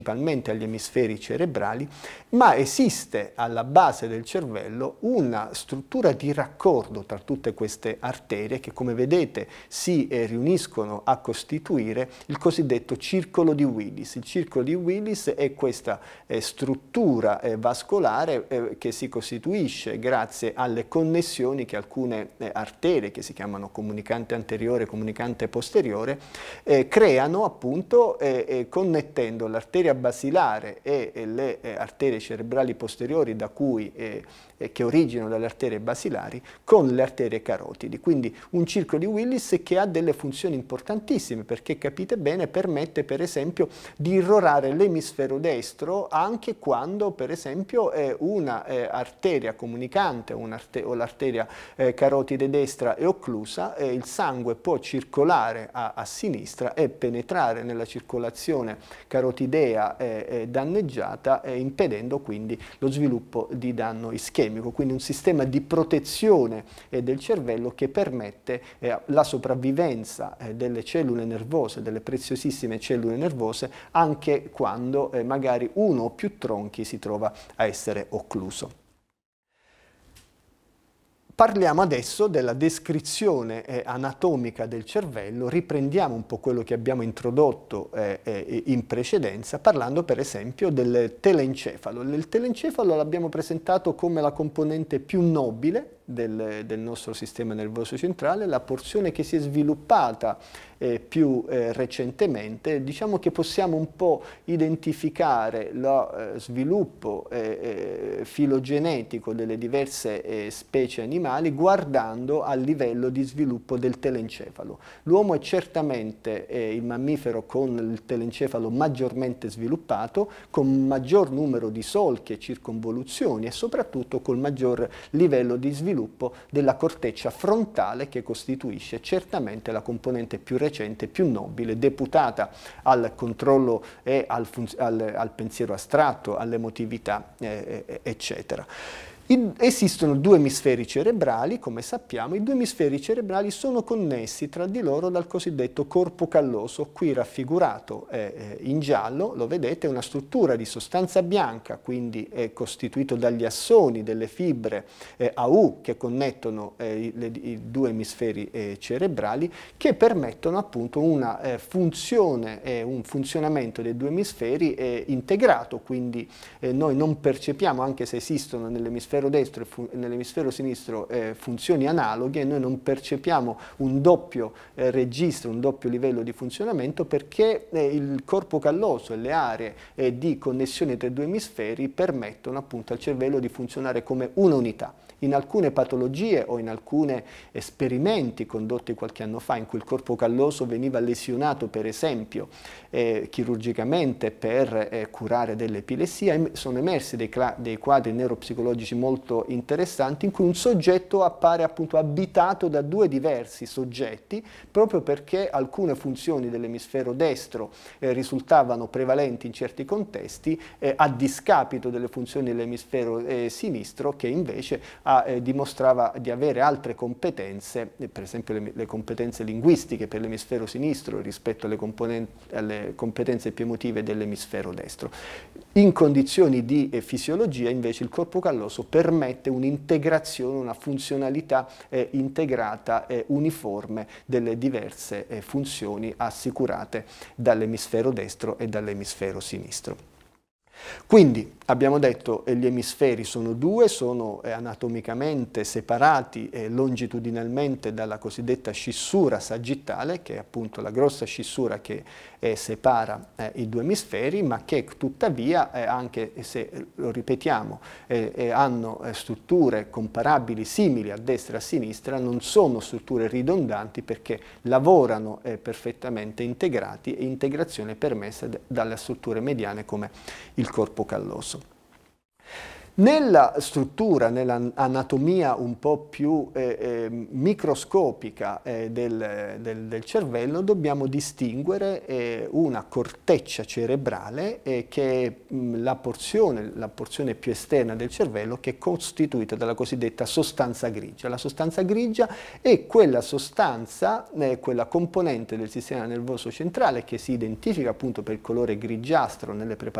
principalmente agli emisferi cerebrali, ma esiste alla base del cervello una struttura di raccordo tra tutte queste arterie che, come vedete, si riuniscono a costituire il cosiddetto circolo di Willis. Il circolo di Willis è questa struttura vascolare che si costituisce grazie alle connessioni che alcune arterie, che si chiamano comunicante anteriore e comunicante posteriore, creano appunto connettendo l'arteria basilare e le arterie cerebrali posteriori che originano dalle arterie basilari con le arterie carotidi. Quindi un circolo di Willis che ha delle funzioni importantissime perché, capite bene, permette per esempio di irrorare l'emisfero destro anche quando per esempio una arteria comunicante o l'arteria carotide destra è occlusa, il sangue può circolare a sinistra e penetrare nella circolazione carotidea danneggiata, impedendo quindi lo sviluppo di danno ischemico, quindi un sistema di protezione del cervello che permette la sopravvivenza delle cellule nervose, delle preziosissime cellule nervose, anche quando magari uno o più tronchi si trova a essere occluso. Parliamo adesso della descrizione anatomica del cervello, riprendiamo un po' quello che abbiamo introdotto in precedenza, parlando per esempio del telencefalo. Il telencefalo l'abbiamo presentato come la componente più nobile del nostro sistema nervoso centrale, la porzione che si è sviluppata più recentemente. Diciamo che possiamo un po' identificare lo sviluppo filogenetico delle diverse specie animali guardando al livello di sviluppo del telencefalo. L'uomo è certamente il mammifero con il telencefalo maggiormente sviluppato, con un maggior numero di solchi e circonvoluzioni e soprattutto col maggior livello di sviluppo della corteccia frontale, che costituisce certamente la componente più recente, più nobile, deputata al controllo e al pensiero astratto, all'emotività, eccetera. Esistono due emisferi cerebrali, come sappiamo. I due emisferi cerebrali sono connessi tra di loro dal cosiddetto corpo calloso, qui raffigurato in giallo, lo vedete, è una struttura di sostanza bianca, quindi è costituito dagli assoni, delle fibre a U che connettono i due emisferi cerebrali, che permettono appunto una funzione e un funzionamento dei due emisferi integrato, quindi noi non percepiamo, anche se esistono nell'emisfero destro e nell'emisfero sinistro funzioni analoghe, noi non percepiamo un doppio registro, un doppio livello di funzionamento, perché il corpo calloso e le aree di connessione tra i due emisferi permettono appunto al cervello di funzionare come un'unità. In alcune patologie o in alcuni esperimenti condotti qualche anno fa, in cui il corpo calloso veniva lesionato per esempio chirurgicamente per curare dell'epilessia, sono emersi dei quadri neuropsicologici molto interessanti in cui un soggetto appare appunto abitato da due diversi soggetti, proprio perché alcune funzioni dell'emisfero destro risultavano prevalenti in certi contesti a discapito delle funzioni dell'emisfero sinistro, che invece dimostrava di avere altre competenze, per esempio le competenze linguistiche per l'emisfero sinistro rispetto alle competenze più emotive dell'emisfero destro. In condizioni di fisiologia invece il corpo calloso permette un'integrazione, una funzionalità integrata e uniforme delle diverse funzioni assicurate dall'emisfero destro e dall'emisfero sinistro. Quindi abbiamo detto che gli emisferi sono due, sono anatomicamente separati longitudinalmente dalla cosiddetta scissura sagittale, che è appunto la grossa scissura che separa i due emisferi, ma che tuttavia, anche se lo ripetiamo, hanno strutture comparabili, simili a destra e a sinistra, non sono strutture ridondanti perché lavorano perfettamente integrati e integrazione permessa dalle strutture mediane come il corpo calloso. Nella struttura, nell'anatomia un po' più microscopica del cervello dobbiamo distinguere una corteccia cerebrale che è la porzione più esterna del cervello, che è costituita dalla cosiddetta sostanza grigia. La sostanza grigia è quella sostanza, quella componente del sistema nervoso centrale che si identifica appunto per il colore grigiastro nelle preparazioni